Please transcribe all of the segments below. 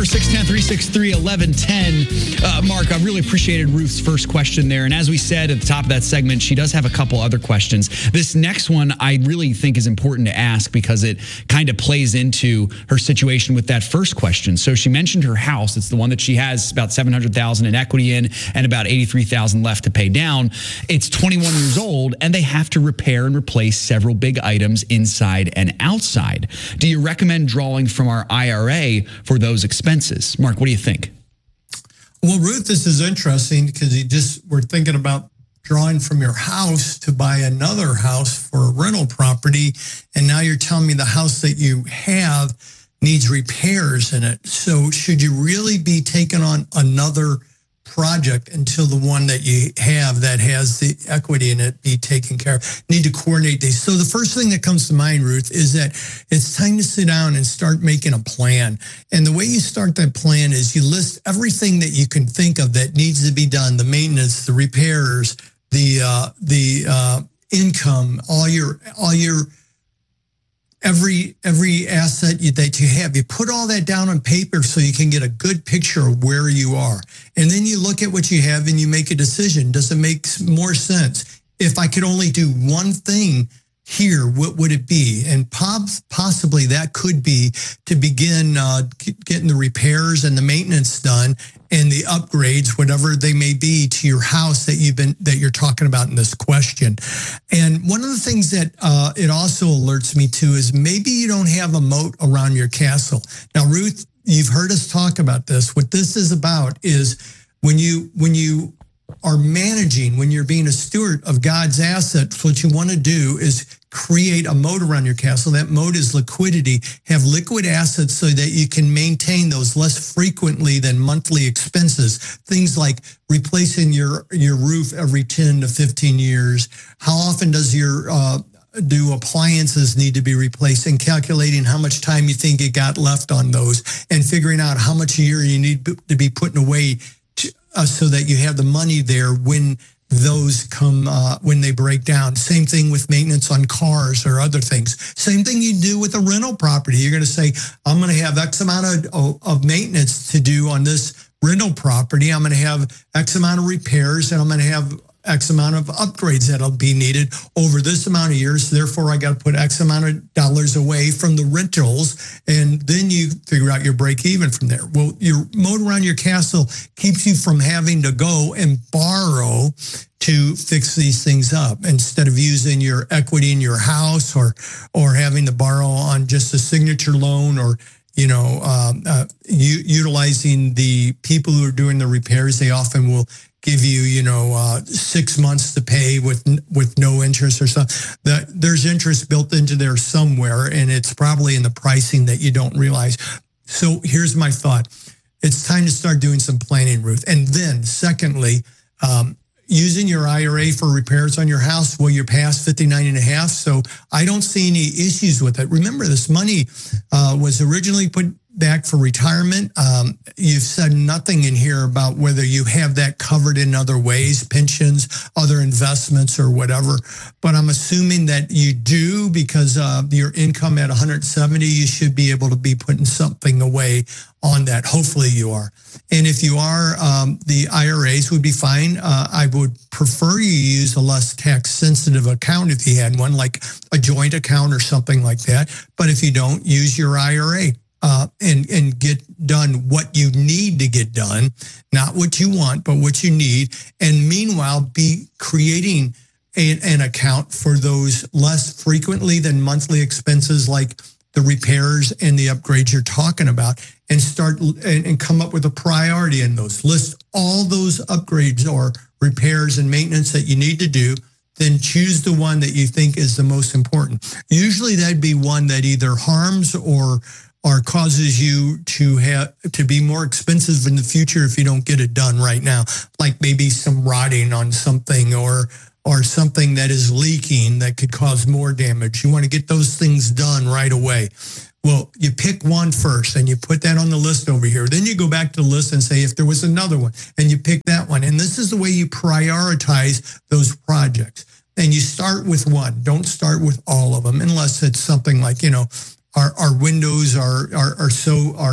406-10-363-1110. Mark, I really appreciated Ruth's first question there. And as we said at the top of that segment, she does have a couple other questions. This next one I really think is important to ask because it kind of plays into her situation with that first question. So she mentioned her house. It's the one that she has about $700,000 in equity in and about $83,000 left to pay down. It's 21 years old and they have to repair and replace several big items inside and outside. Do you recommend drawing from our IRA for those expenses? Mark, what do you think? Well, Ruth, this is interesting because we're thinking about drawing from your house to buy another house for a rental property. And now you're telling me the house that you have needs repairs in it. So should you really be taking on another project until the one that you have that has the equity in it be taken care of? Need to coordinate these. So the first thing that comes to mind, Ruth, is that it's time to sit down and start making a plan. And the way you start that plan is you list everything that you can think of that needs to be done: the maintenance, the repairs, the income, every asset that you have. You put all that down on paper so you can get a good picture of where you are. And then you look at what you have and you make a decision. Does it make more sense? If I could only do one thing here, what would it be? And possibly that could be to begin getting the repairs and the maintenance done and the upgrades, whatever they may be, to your house that you're talking about in this question. And one of the things that it also alerts me to is maybe you don't have a moat around your castle. Now, Ruth, you've heard us talk about this. What this is about is when you are managing, when you're being a steward of God's assets, what you want to do is create a moat around your castle. That moat is liquidity. Have liquid assets so that you can maintain those less frequently than monthly expenses. Things like replacing your roof every 10 to 15 years. How often does do appliances need to be replaced, and calculating how much time you think you got left on those, and figuring out how much a year you need to be putting away so that you have the money there when those come, when they break down. Same thing with maintenance on cars or other things. Same thing you do with a rental property. You're going to say, I'm going to have X amount of maintenance to do on this rental property. I'm going to have X amount of repairs, and I'm going to have X amount of upgrades that'll be needed over this amount of years. Therefore, I got to put X amount of dollars away from the rentals, and then you figure out your break even from there. Well, your moat around your castle keeps you from having to go and borrow to fix these things up, instead of using your equity in your house or having to borrow on just a signature loan, or utilizing the people who are doing the repairs. They often will give you, 6 months to pay with no interest or something. There's interest built into there somewhere, and it's probably in the pricing that you don't realize. So here's my thought. It's time to start doing some planning, Ruth. And then secondly, using your IRA for repairs on your house, well, you're past 59 and a half, so I don't see any issues with it. Remember, this money was originally put back for retirement. You've said nothing in here about whether you have that covered in other ways, pensions, other investments, or whatever. But I'm assuming that you do, because your income at 170, you should be able to be putting something away on that. Hopefully you are. And if you are, the IRAs would be fine. I would prefer you use a less tax-sensitive account if you had one, like a joint account or something like that. But if you don't, use your IRA. And get done what you need to get done, not what you want, but what you need. And meanwhile, be creating an account for those less frequently than monthly expenses, like the repairs and the upgrades you're talking about, and start and come up with a priority in those. List all those upgrades or repairs and maintenance that you need to do. Then choose the one that you think is the most important. Usually that'd be one that either harms or causes you to be more expensive in the future if you don't get it done right now, like maybe some rotting on something or something that is leaking that could cause more damage. You want to get those things done right away. Well, you pick one first and you put that on the list over here. Then you go back to the list and say, if there was another one, and you pick that one. And this is the way you prioritize those projects. And you start with one. Don't start with all of them, unless it's something like, our windows are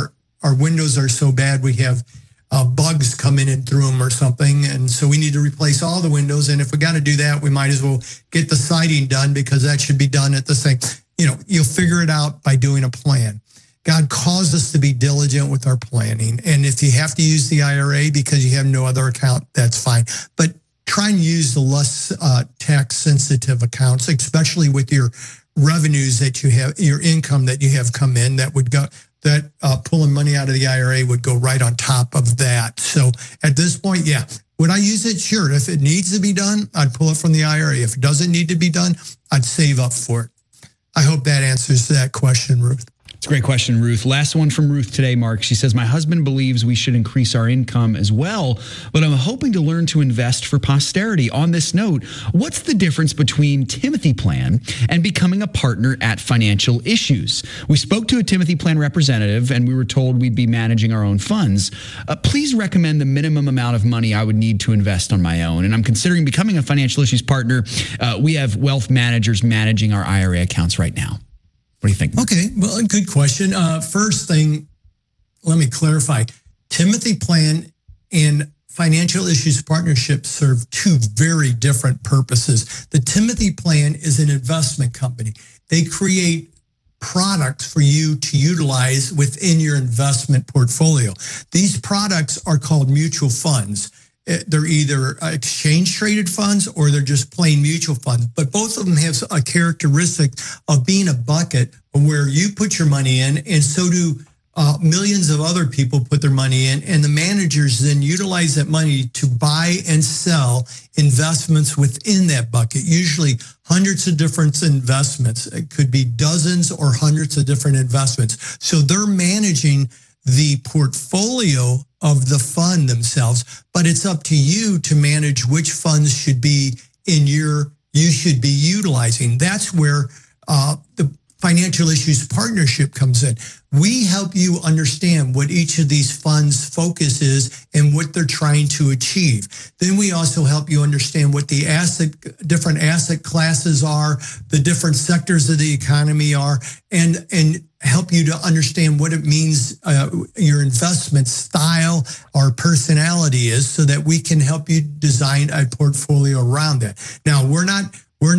our windows are so bad we have bugs coming in through them or something, and so we need to replace all the windows. And if we got to do that, we might as well get the siding done because that should be done at the same. You'll figure it out by doing a plan. God calls us to be diligent with our planning, and if you have to use the IRA because you have no other account, that's fine. But try and use the less tax-sensitive accounts, especially with your revenues that you have, your income that you have come in, that would go. That pulling money out of the IRA would go right on top of that. So at this point, yeah. Would I use it? Sure. If it needs to be done, I'd pull it from the IRA. If it doesn't need to be done, I'd save up for it. I hope that answers that question, Ruth. It's a great question, Ruth. Last one from Ruth today, Mark. She says, my husband believes we should increase our income as well, but I'm hoping to learn to invest for posterity. On this note, what's the difference between Timothy Plan and becoming a partner at Financial Issues? We spoke to a Timothy Plan representative and we were told we'd be managing our own funds. Please recommend the minimum amount of money I would need to invest on my own. And I'm considering becoming a Financial Issues partner. We have wealth managers managing our IRA accounts right now. What do you think? Okay, well, good question. First thing, let me clarify. Timothy Plan and Financial Issues Partnership serve two very different purposes. The Timothy Plan is an investment company. They create products for you to utilize within your investment portfolio. These products are called mutual funds. They're either exchange-traded funds or they're just plain mutual funds. But both of them have a characteristic of being a bucket where you put your money in, and so do millions of other people put their money in, and the managers then utilize that money to buy and sell investments within that bucket, usually hundreds of different investments. It could be dozens or hundreds of different investments. So they're managing the portfolio of the fund themselves, but it's up to you to manage which funds should be you should be utilizing. That's where the Financial Issues Partnership comes in. We help you understand what each of these funds' focus is and what they're trying to achieve. Then we also help you understand what the different asset classes are, the different sectors of the economy are, and help you to understand what it means your investment style or personality is, so that we can help you design a portfolio around that. Now, we're not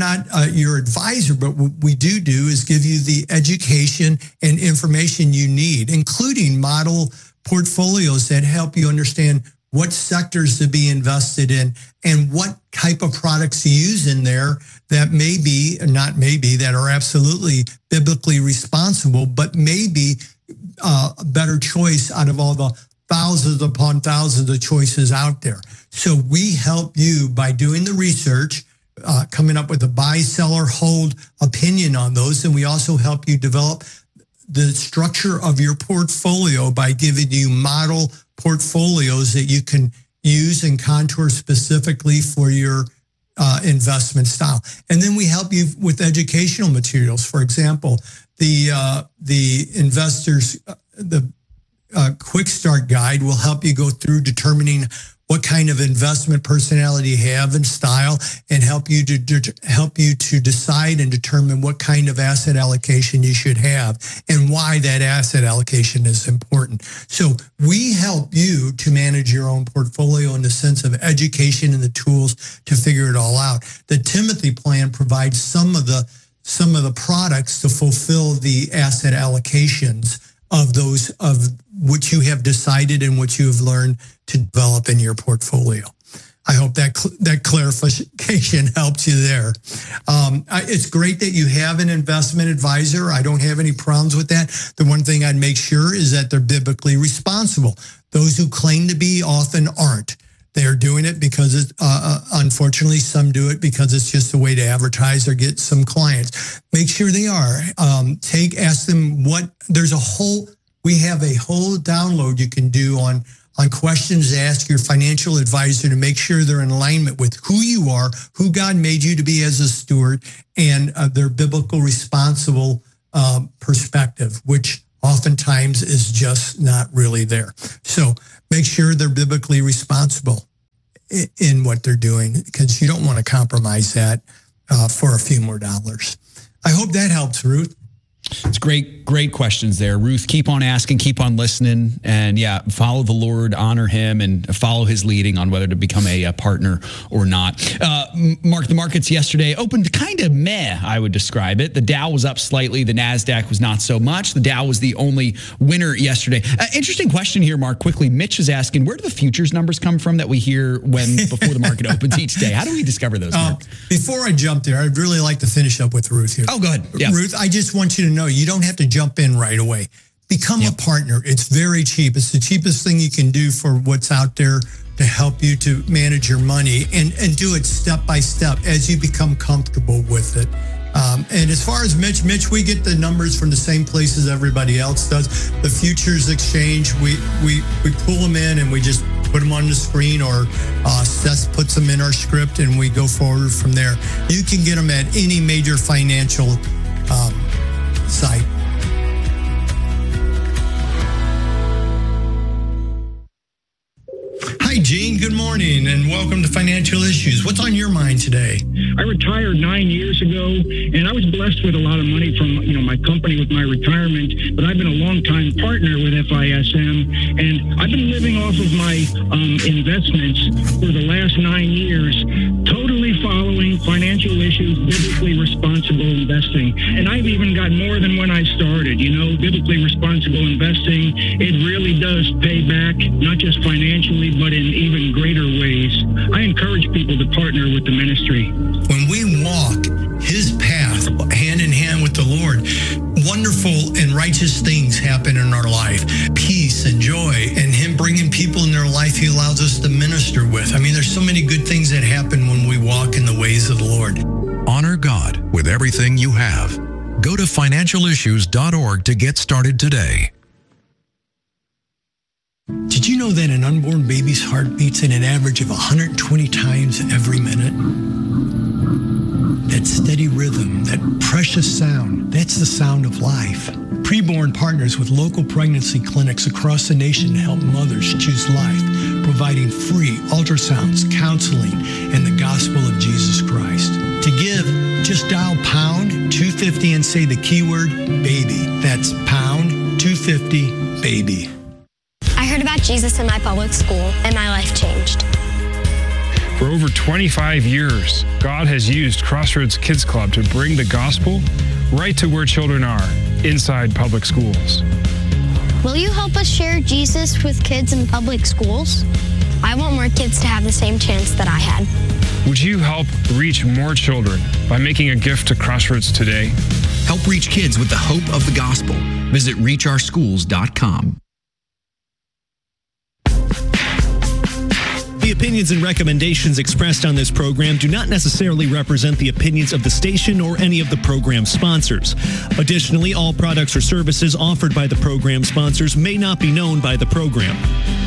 your advisor, but what we do is give you the education and information you need, including model portfolios that help you understand what sectors to be invested in and what type of products to use in there that that are absolutely biblically responsible, but maybe a better choice out of all the thousands upon thousands of choices out there. So we help you by doing the research, coming up with a buy, sell, or hold opinion on those. And we also help you develop the structure of your portfolio by giving you model portfolios that you can use and contour specifically for your investment style. And then we help you with educational materials. For example, the investors, the Quick Start Guide will help you go through determining what kind of investment personality you have and style, and help you to decide and determine what kind of asset allocation you should have and why that asset allocation is important. So we help you to manage your own portfolio in the sense of education and the tools to figure it all out. The Timothy Plan provides some of the products to fulfill the asset allocations of those of which you have decided and what you have learned to develop in your portfolio. I hope that clarification helps you there. It's great that you have an investment advisor. I don't have any problems with that. The one thing I'd make sure is that they're biblically responsible. Those who claim to be often aren't. They're doing it because, unfortunately, some do it because it's just a way to advertise or get some clients. Make sure they are. Ask them we have a whole download you can do on questions to ask your financial advisor to make sure they're in alignment with who you are, who God made you to be as a steward, and their biblical responsible perspective, which oftentimes is just not really there. So make sure they're biblically responsible in what they're doing, because you don't want to compromise that for a few more dollars. I hope that helps, Ruth. It's great questions there. Ruth, keep on asking, keep on listening, and follow the Lord, honor him, and follow his leading on whether to become a partner or not. Mark, the markets yesterday opened kind of meh, I would describe it. The Dow was up slightly. The NASDAQ was not so much. The Dow was the only winner yesterday. Interesting question here, Mark, quickly. Mitch is asking, where do the futures numbers come from that we hear before the market opens each day? How do we discover those, Mark? Before I jump there, I'd really like to finish up with Ruth here. Oh, go ahead. Yeah. Ruth, I just want you to know you don't have to jump in right away. Become a partner. It's very cheap. It's the cheapest thing you can do for what's out there to help you to manage your money and do it step by step as you become comfortable with it. And as far as Mitch, we get the numbers from the same places everybody else does. The futures exchange, we pull them in and we just put them on the screen, or Seth puts them in our script and we go forward from there. You can get them at any major financial site. Hi, Gene. Good morning, and welcome to Financial Issues. What's on your mind today? I retired 9 years ago, and I was blessed with a lot of money from my company with my retirement. But I've been a long-time partner with FISM, and I've been living off of my investments for the last 9 years, totally following Financial Issues, biblically responsible investing. And I've even got more than when I started. Biblically responsible investing, it really does pay back, not just financially, but in even greater ways. I encourage people to partner with the ministry. When we walk his path hand in hand with the Lord, wonderful and righteous things happen in our life. Peace and joy, and him bringing people in their life he allows us to minister with. I mean, there's so many good things that happen when we walk in the ways of the Lord. Honor God with everything you have. Go to financialissues.org to get started today. Did you know that an unborn baby's heart beats at an average of 120 times every minute? That steady rhythm, that precious sound, that's the sound of life. Preborn partners with local pregnancy clinics across the nation to help mothers choose life, providing free ultrasounds, counseling, and the gospel of Jesus Christ. To give, just dial pound 250 and say the keyword baby. That's pound 250 baby. I heard about Jesus in my public school, and my life changed. For over 25 years, God has used Crossroads Kids Club to bring the gospel right to where children are, inside public schools. Will you help us share Jesus with kids in public schools? I want more kids to have the same chance that I had. Would you help reach more children by making a gift to Crossroads today? Help reach kids with the hope of the gospel. Visit reachourschools.com. The opinions and recommendations expressed on this program do not necessarily represent the opinions of the station or any of the program sponsors. Additionally, all products or services offered by the program sponsors may not be known by the program.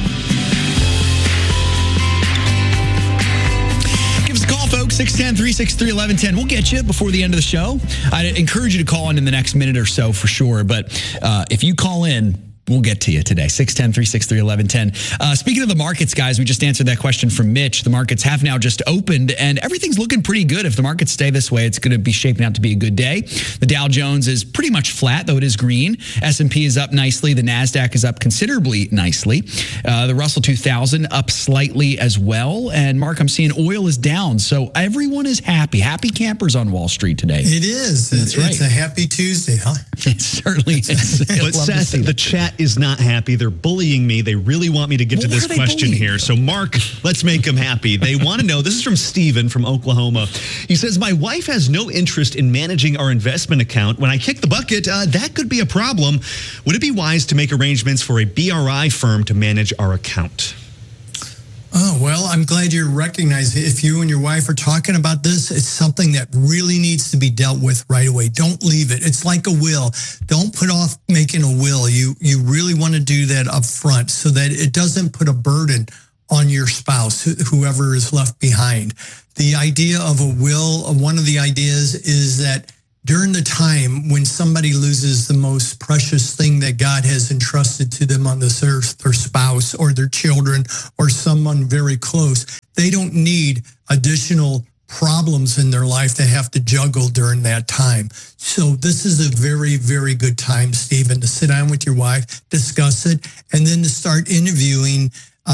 Give us a call, folks, 610-363-1110. We'll get you before the end of the show. I'd encourage you to call in the next minute or so for sure, but if you call in, we'll get to you today. 610-363-1110. Speaking of the markets, guys, we just answered that question from Mitch. The markets have now just opened, and everything's looking pretty good. If the markets stay this way, it's going to be shaping out to be a good day. The Dow Jones is pretty much flat, though it is green. S&P is up nicely. The NASDAQ is up considerably nicely. The Russell 2000 up slightly as well. And, Mark, I'm seeing oil is down, so everyone is happy. Happy campers on Wall Street today. It is. That's right. It's a happy Tuesday, huh? It certainly is. But Seth, the chat is not happy. They're bullying me. They really want me to get to this question here. So, Mark, let's make them happy. They want to know. This is from Steven from Oklahoma. He says, my wife has no interest in managing our investment account. When I kick the bucket, that could be a problem. Would it be wise to make arrangements for a BRI firm to manage our account? Oh, well, I'm glad you recognize it. If you and your wife are talking about this, it's something that really needs to be dealt with right away. Don't leave it. It's like a will. Don't put off making a will. You really want to do that up front so that it doesn't put a burden on your spouse, whoever is left behind. The idea of a will, one of the ideas is that during the time when somebody loses the most precious thing that God has entrusted to them on this earth, their spouse or their children or someone very close, they don't need additional problems in their life they have to juggle during that time. So this is a very, very good time, Stephen, to sit down with your wife, discuss it, and then to start interviewing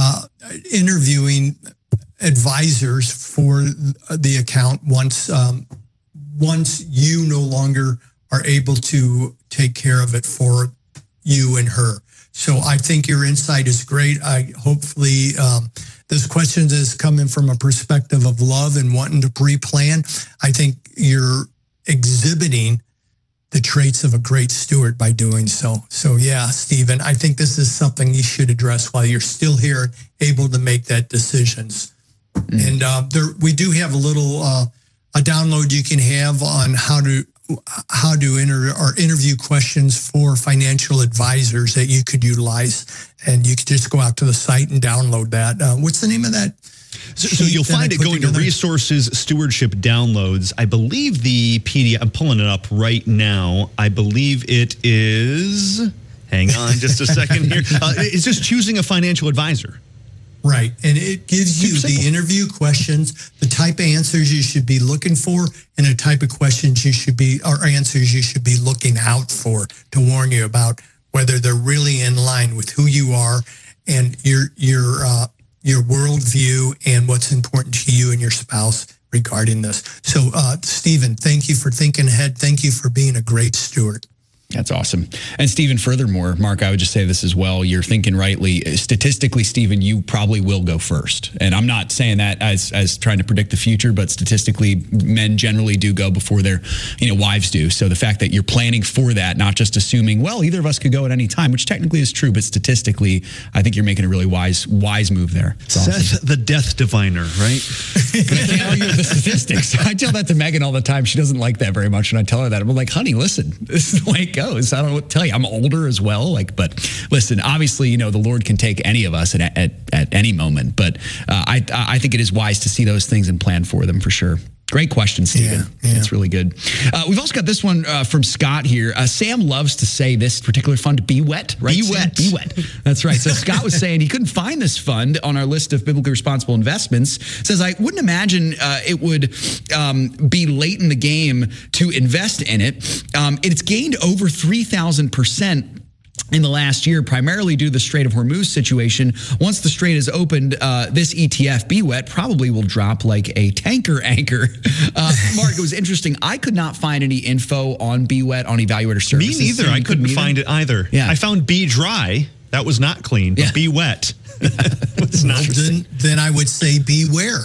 advisors for the account once you no longer are able to take care of it for you and her. So I think your insight is great. Hopefully this question is coming from a perspective of love and wanting to pre-plan. I think you're exhibiting the traits of a great steward by doing so. So yeah, Stephen, I think this is something you should address while you're still here, able to make that decisions. And we do have a little a download you can have on how to interview questions for financial advisors that you could utilize, and you could just go out to the site and download that. What's the name of that? So you'll find it going to Resources Stewardship Downloads. I believe the PDF, I'm pulling it up right now. I believe it is, hang on just a second here. It's just choosing a financial advisor. Right. And it gives you the interview questions, the type of answers you should be looking for, and the type of questions answers you should be looking out for to warn you about whether they're really in line with who you are and your worldview and what's important to you and your spouse regarding this. So, Stephen, thank you for thinking ahead. Thank you for being a great steward. That's awesome. And Stephen, furthermore, Mark, I would just say this as well. You're thinking rightly. Statistically, Stephen, you probably will go first. And I'm not saying that as trying to predict the future, but statistically, men generally do go before their wives do. So the fact that you're planning for that, not just assuming, well, either of us could go at any time, which technically is true, but statistically, I think you're making a really wise move there. Awesome. Seth, the death diviner, right? I can't argue with the statistics. I tell that to Megan all the time. She doesn't like that very much. And I tell her that. I'm like, honey, listen, this is the way it goes. I don't know what to tell you. I'm older as well. But listen, obviously, the Lord can take any of us at any moment. But I think it is wise to see those things and plan for them for sure. Great question, Stephen. Yeah. That's really good. We've also got this one from Scott here. Sam loves to say this particular fund, Be Wet, right? Be Wet. Be Wet. That's right. So Scott was saying he couldn't find this fund on our list of biblically responsible investments. Says, I wouldn't imagine it would be late in the game to invest in it. It's gained over 3,000% in the last year, primarily due to the Strait of Hormuz situation. Once the strait is opened, this ETF, BWET, probably will drop like a tanker anchor. Mark, it was interesting. I could not find any info on BWET on Evaluator Services. Me neither. I couldn't find it either. Yeah. I found Be Dry. That was not clean, but Be Wet. Then I would say beware.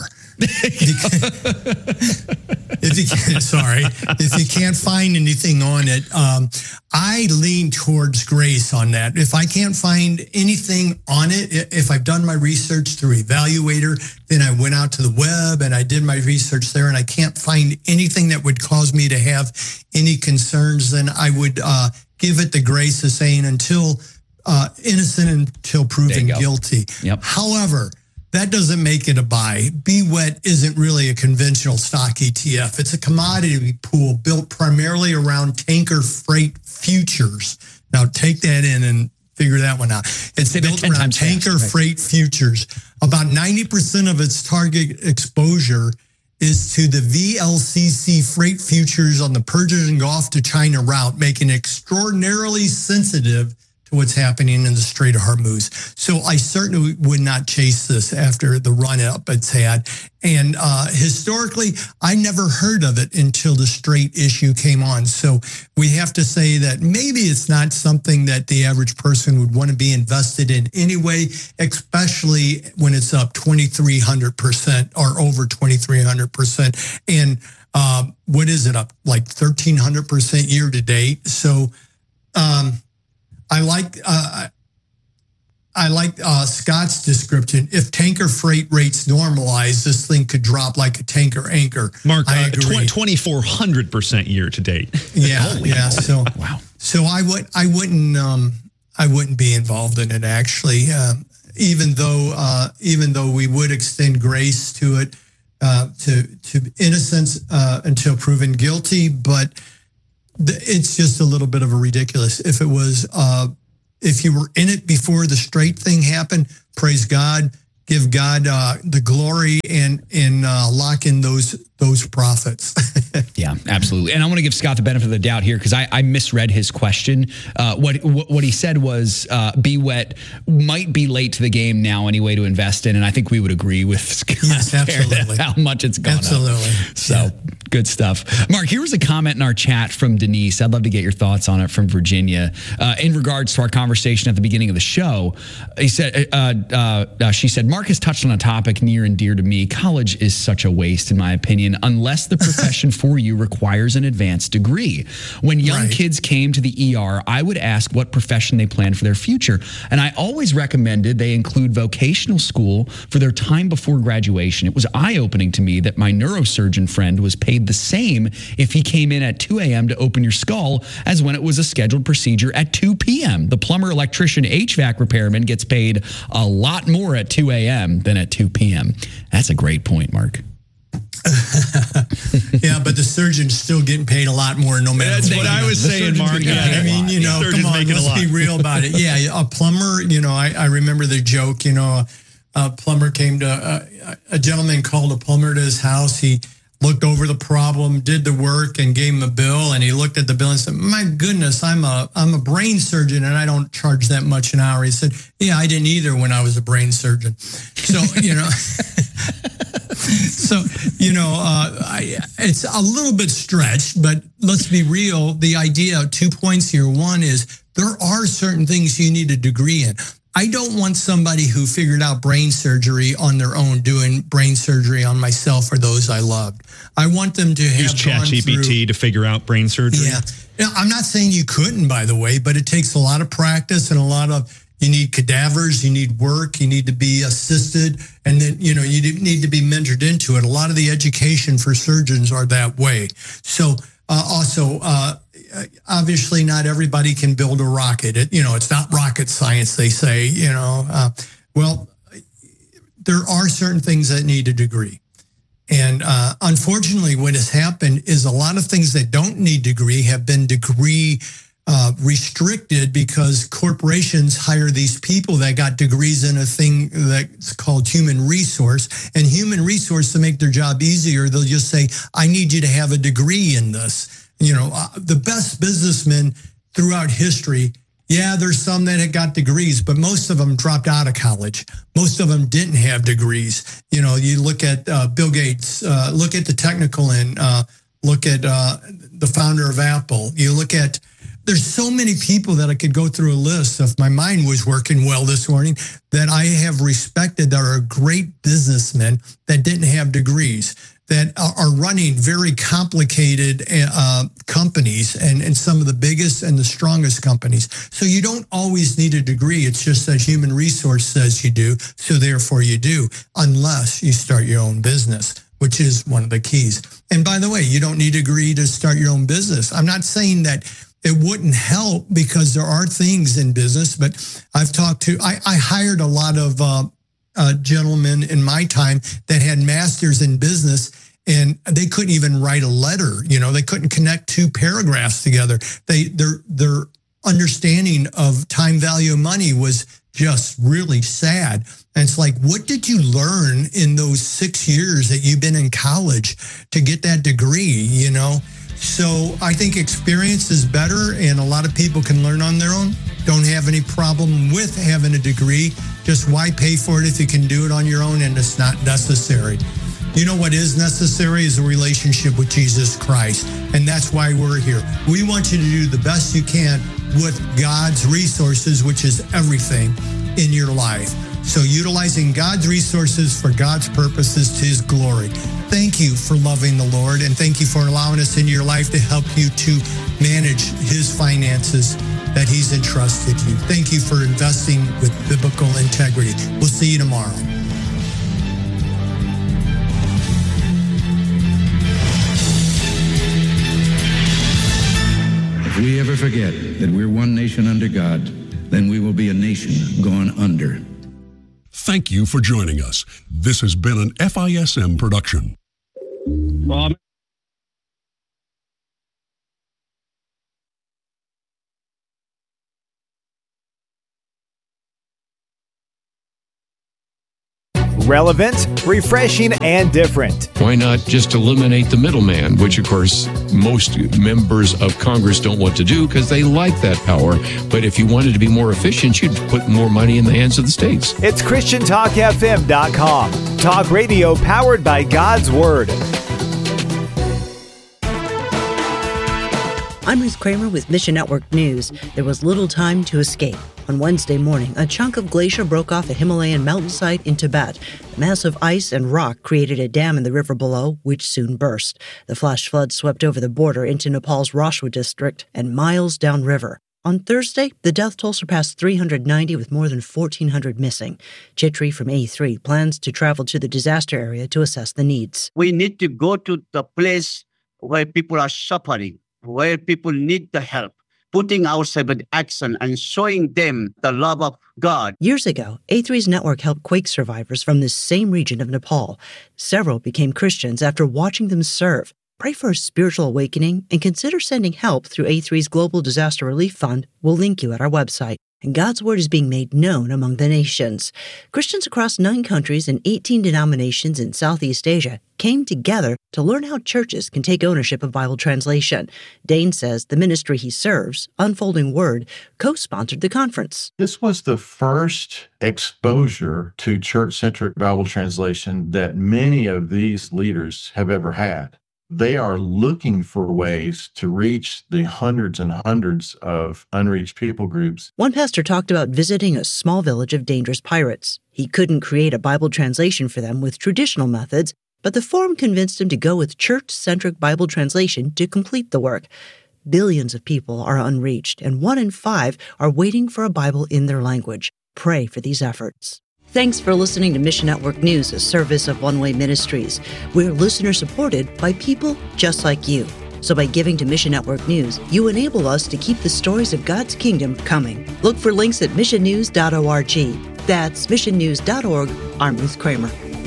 If you can't find anything on it, I lean towards grace on that. If I can't find anything on it, if I've done my research through Evaluator, then I went out to the web and I did my research there, and I can't find anything that would cause me to have any concerns, then I would give it the grace of saying until innocent until proven guilty. Yep. However, that doesn't make it a buy. BWET isn't really a conventional stock ETF. It's a commodity pool built primarily around tanker freight futures. Now take that in and figure that one out. It's built around tanker freight futures. About 90% of its target exposure is to the VLCC freight futures on the Persian Gulf to China route, making it extraordinarily sensitive what's happening in the Strait of Hormuz. So I certainly would not chase this after the run-up it's had. And historically, I never heard of it until the Strait issue came on. So we have to say that maybe it's not something that the average person would want to be invested in anyway, especially when it's up 2,300% or over 2,300%. And what is it, up like 1,300% year to date? So I like Scott's description. If tanker freight rates normalize, this thing could drop like a tanker anchor. Mark, 2,400% year to date. Yeah. So wow. So I wouldn't be involved in it actually. Even though we would extend grace to it, to innocence until proven guilty, but it's just a little bit of a ridiculous. If it was, if you were in it before the Strait thing happened, praise God, give God the glory, and lock in those those profits. Yeah, absolutely. And I want to give Scott the benefit of the doubt here because I misread his question. What he said was BWET might be late to the game now anyway to invest in, and I think we would agree with Scott. Yes, absolutely. How much it's gone Absolutely. up. So good stuff. Mark, here was a comment in our chat from Denise. I'd love to get your thoughts on it from Virginia in regards to our conversation at the beginning of the show. He said, she said, Mark has touched on a topic near and dear to me. College is such a waste, in my opinion, unless the profession for you requires an advanced degree. When young kids came to the ER, I would ask what profession they planned for their future. And I always recommended they include vocational school for their time before graduation. It was eye-opening to me that my neurosurgeon friend was paid the same if he came in at 2 a.m. to open your skull as when it was a scheduled procedure at 2 p.m. The plumber, electrician, HVAC repairman gets paid a lot more at 2 a.m. than at 2 p.m. That's a great point, Mark. Yeah, but the surgeon's still getting paid a lot more no matter That's what I was saying, Mark. Yeah, I mean, you know, come on, let's be real about it. Yeah, a plumber, you know, I remember the joke, you know, a plumber came to, a gentleman called a plumber to his house. He looked over the problem, did the work, and gave him a bill. And he looked at the bill and said, my goodness, I'm a brain surgeon and I don't charge that much an hour. He said, yeah, I didn't either when I was a brain surgeon. So, you know, it's a little bit stretched, but let's be real. The idea, 2 points here. One is there are certain things you need a degree in. I don't want somebody who figured out brain surgery on their own doing brain surgery on myself or those I loved. I want them to have use ChatGPT to figure out brain surgery. Yeah. Now, I'm not saying you couldn't, by the way, but it takes a lot of practice and a lot of, you need cadavers, you need work, you need to be assisted, and then, you know, you need to be mentored into it. A lot of the education for surgeons are that way. So obviously not everybody can build a rocket. It's not rocket science, they say, well, there are certain things that need a degree. And unfortunately, what has happened is a lot of things that don't need degree have been degree restricted because corporations hire these people that got degrees in a thing that's called human resource. And human resource, to make their job easier, they'll just say, I need you to have a degree in this. The best businessmen throughout history, yeah, there's some that had got degrees, but most of them dropped out of college. Most of them didn't have degrees. You look at Bill Gates, look at the technical end, look at the founder of Apple. You look at, there's so many people that I could go through a list, if my mind was working well this morning, that I have respected that are great businessmen that didn't have degrees, that are running very complicated companies and some of the biggest and the strongest companies. So you don't always need a degree. It's just that human resource says you do, so therefore you do, unless you start your own business, which is one of the keys. And by the way, you don't need a degree to start your own business. I'm not saying that it wouldn't help, because there are things in business, but I've talked to, I hired a lot of gentlemen in my time that had masters in business, and they couldn't even write a letter. They couldn't connect two paragraphs together. Their understanding of time value of money was just really sad. And it's like, what did you learn in those 6 years that you've been in college to get that degree, So I think experience is better, and a lot of people can learn on their own. Don't have any problem with having a degree. Just why pay for it if you can do it on your own and it's not necessary? You know what is necessary is a relationship with Jesus Christ, and that's why we're here. We want you to do the best you can with God's resources, which is everything in your life. So utilizing God's resources for God's purposes to His glory. Thank you for loving the Lord, and thank you for allowing us into your life to help you to manage His finances that He's entrusted you. Thank you for investing with biblical integrity. We'll see you tomorrow. If we ever forget that we're one nation under God, then we will be a nation gone under. Thank you for joining us. This has been an FISM production. Well, Relevant, refreshing, and different. Why not just eliminate the middleman, which, of course, most members of Congress don't want to do because they like that power. But if you wanted to be more efficient, you'd put more money in the hands of the states. It's ChristianTalkFM.com. Talk radio powered by God's Word. I'm Ruth Kramer with Mission Network News. There was little time to escape. On Wednesday morning, a chunk of glacier broke off a Himalayan mountainside in Tibet. The massive ice and rock created a dam in the river below, which soon burst. The flash flood swept over the border into Nepal's Rashwa district and miles downriver. On Thursday, the death toll surpassed 390 with more than 1,400 missing. Chitri from A3 plans to travel to the disaster area to assess the needs. We need to go to the place where people are suffering, where people need the help, putting ourselves in action and showing them the love of God. Years ago, A3's network helped quake survivors from this same region of Nepal. Several became Christians after watching them serve. Pray for a spiritual awakening and consider sending help through A3's Global Disaster Relief Fund. We'll link you at our website. And God's Word is being made known among the nations. Christians across 9 countries and 18 denominations in Southeast Asia came together to learn how churches can take ownership of Bible translation. Dane says the ministry he serves, Unfolding Word, co-sponsored the conference. This was the first exposure to church-centric Bible translation that many of these leaders have ever had. They are looking for ways to reach the hundreds and hundreds of unreached people groups. One pastor talked about visiting a small village of dangerous pirates. He couldn't create a Bible translation for them with traditional methods, but the forum convinced him to go with church-centric Bible translation to complete the work. Billions of people are unreached, and 1 in 5 are waiting for a Bible in their language. Pray for these efforts. Thanks for listening to Mission Network News, a service of One Way Ministries. We're listener-supported by people just like you. So by giving to Mission Network News, you enable us to keep the stories of God's kingdom coming. Look for links at missionnews.org. That's missionnews.org. I'm Ruth Kramer.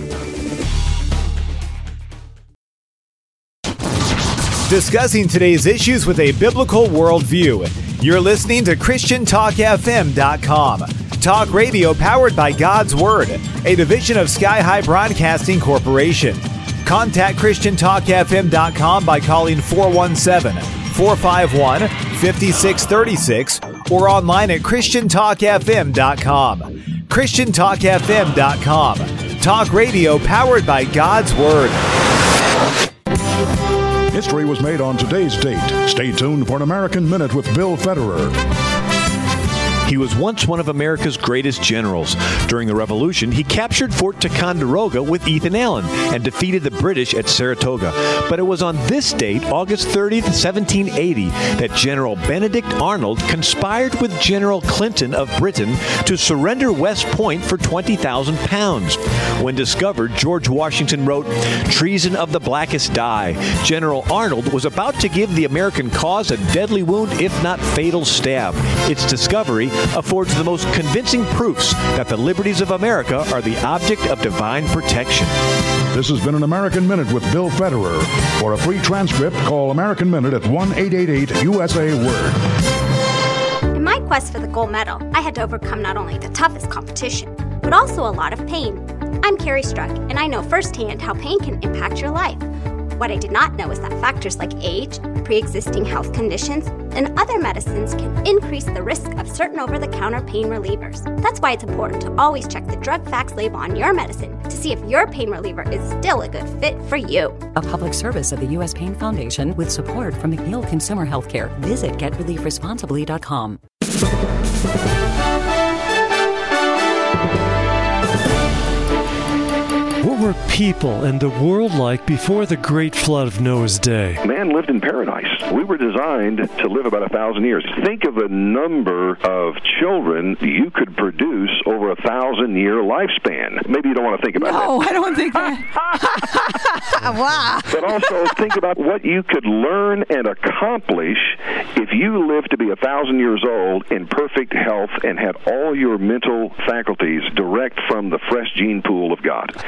Discussing today's issues with a biblical worldview. You're listening to ChristianTalkFM.com. Talk radio powered by God's Word, a division of Sky High Broadcasting Corporation. Contact ChristianTalkFM.com by calling 417-451-5636 or online at ChristianTalkFM.com. ChristianTalkFM.com. Talk radio powered by God's Word. History was made on today's date. Stay tuned for an American Minute with Bill Federer. He was once one of America's greatest generals. During the Revolution, he captured Fort Ticonderoga with Ethan Allen and defeated the British at Saratoga. But it was on this date, August 30th, 1780, that General Benedict Arnold conspired with General Clinton of Britain to surrender West Point for 20,000 pounds. When discovered, George Washington wrote, "Treason of the blackest dye." General Arnold was about to give the American cause a deadly wound, if not fatal stab. Its discovery affords the most convincing proofs that the liberties of America are the object of divine protection. This has been an American Minute with Bill Federer. For a free transcript, call American Minute at 1-888-USA-WORD. In my quest for the gold medal, I had to overcome not only the toughest competition, but also a lot of pain. I'm Carrie Struck, and I know firsthand how pain can impact your life. What I did not know is that factors like age, pre-existing health conditions, and other medicines can increase the risk of certain over-the-counter pain relievers. That's why it's important to always check the drug facts label on your medicine to see if your pain reliever is still a good fit for you. A public service of the U.S. Pain Foundation with support from McNeil Consumer Healthcare. Visit GetReliefResponsibly.com. What were people and the world like before the great flood of Noah's day? Man lived in paradise. We were designed to live about 1,000 years. Think of a number of children you could produce over a 1,000-year lifespan. Maybe you don't want to think about that. No, I don't think that. Wow. But also think about what you could learn and accomplish if you lived to be 1,000 years old in perfect health and had all your mental faculties direct from the fresh gene pool of God. This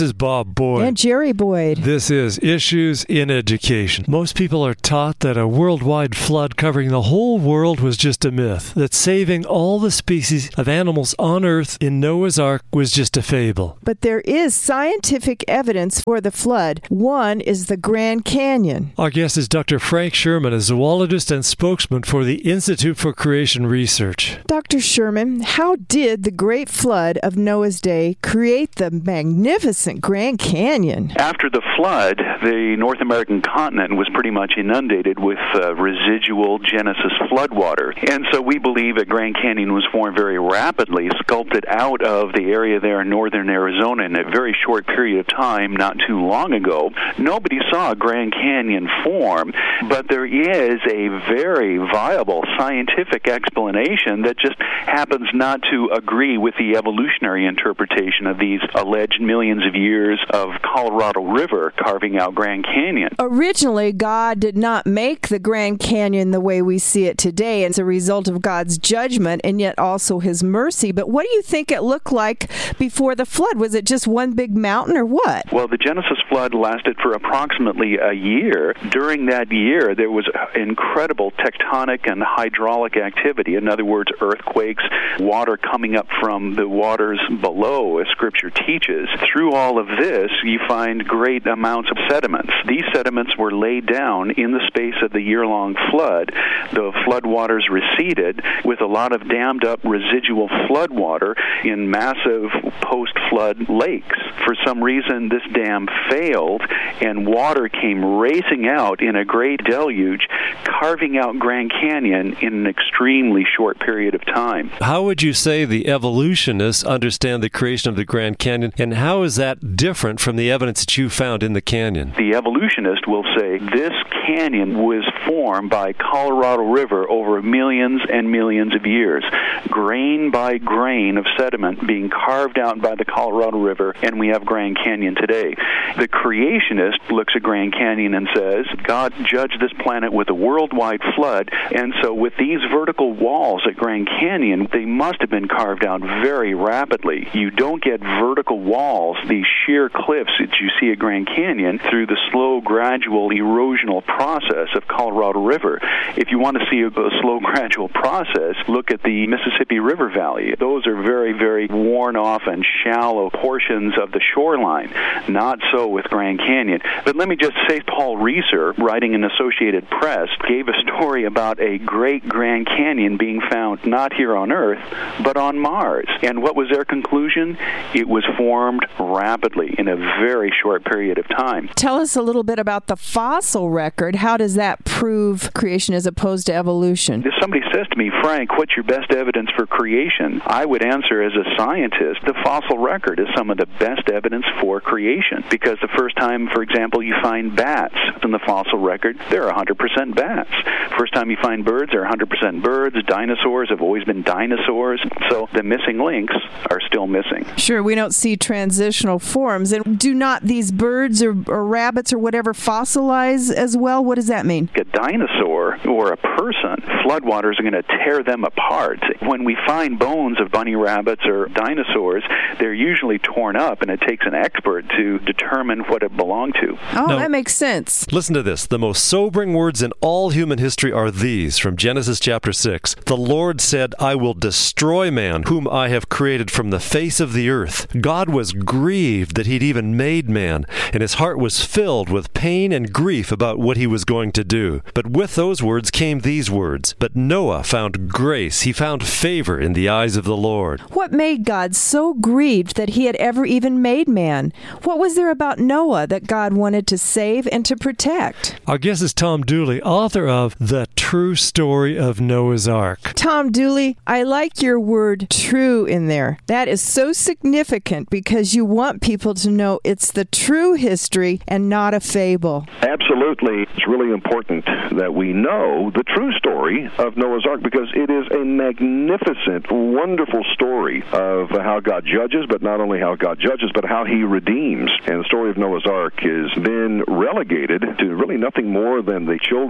is Bob Boyd. And Jerry Boyd. This is Issues in Education. Most people are taught that a worldwide flood covering the whole world was just a myth, that saving all the species of animals on Earth in Noah's Ark was just a fable. But there is scientific evidence for the flood. One is the Grand Canyon. Our guest is Dr. Frank Sherman, a zoologist and spokesman for the Institute for Creation Research. Dr. Sherman, how did the great flood of Noah's day create the magnificent Grand Canyon? After the flood, the North American continent was pretty much inundated with residual Genesis floodwater. And so we believe that Grand Canyon was formed very rapidly, sculpted out of the area there in northern Arizona in a very short period of time, not too long ago. Nobody saw a Grand Canyon form, but there is a very viable scientific explanation that just happens not to agree with the evolutionary interpretation of these alleged millions of years of Colorado River carving out Grand Canyon. Originally, God did not make the Grand Canyon the way we see it today as a result of God's judgment and yet also his mercy. But what do you think it looked like before the flood? Was it just one big mountain or what? Well, the Genesis flood lasted for approximately a year. During that year, there was incredible tectonic and hydraulic activity. In other words, earthquakes, water coming up from the waters below, as Scripture teaches. Through all of this, you find great amounts of sediments. These sediments were laid down in the space of the year-long flood. The flood waters receded with a lot of dammed up residual flood water in massive post-flood lakes. For some reason, this dam failed, and water came racing out in a great deluge, carving out Grand Canyon in an extremely short period of time. How would you say the evolutionists understand the creation of the Grand Canyon, and how is that different from the evidence that you found in the canyon? The evolutionist will say this canyon was formed by Colorado River over millions and millions of years, grain by grain of sediment being carved out by the Colorado River, and we have Grand Canyon today. The creationist looks at Grand Canyon and says, God judged this planet with a worldwide flood, and so with these vertical walls at Grand Canyon, they must have been carved out very rapidly. You don't get vertical walls, these sheer cliffs that you see at Grand Canyon, through the slow, gradual, erosional process of Colorado River. If you want to see a slow, gradual process, look at the Mississippi River Valley. Those are very, very worn off and shallow portions of the shoreline. Not so with Grand Canyon. But let me just say, Paul Reeser, writing in Associated Press, gave a story about a great Grand Canyon being found not here on Earth, but on Mars. And what was their conclusion? It was formed rapidly in a very short period of time. Tell us a little bit about the fossil record. How does that prove creation as opposed to evolution? If somebody says to me, Frank, what's your best evidence for creation? I would answer as a scientist, the fossil record is some of the best evidence for creation. Because the first time, for example, you find bats in the fossil record, they're 100% bats. First time you find birds, they're 100% birds. Dinosaurs have always been dinosaurs. So the missing links are still missing. Sure, we don't see transitional forms. And do not these birds or rabbits or whatever fossilize as well? What does that mean? A dinosaur or a person, floodwaters are going to tear them apart. When we find bones of bunny rabbits or dinosaurs, they're usually torn up, and it takes an expert to determine what it belonged to. Oh, that makes sense. Listen to this. The most sobering words in all human history are these from Genesis chapter 6. The Lord said, I will destroy man, whom I have created from the face of the earth. God was grieved that he'd even made man, and his heart was filled with pain and grief about what he was going to do. But with those words came these words. But Noah found grace. He found favor in the eyes of the Lord. What made God so grieved that he had ever even made man? What was there about Noah that God wanted to save and to protect? Our guest is Tom Dooley, author of The True Story of Noah's Ark. Tom Dooley, I like your word true in there. That is so significant because you want people to know it's the true history and not a fable. Absolutely. It's really important that we know the true story of Noah's Ark because it is a magnificent, wonderful story of how God judges, but not only how God judges, but how he redeems. And the story of Noah's Ark has been relegated to really nothing more than the children's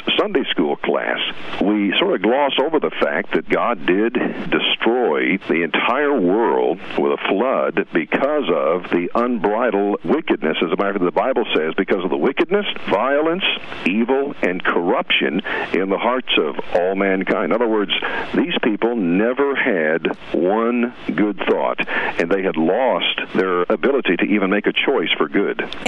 Sunday school class. We sort of gloss over the fact that God did destroy the entire world with a flood because of the unbridled wickedness. As a matter of fact, the Bible says, because of the wickedness, violence, evil, and corruption in the hearts of all mankind. In other words, these people never had one good thought, and they had lost their ability to even make a choice for good.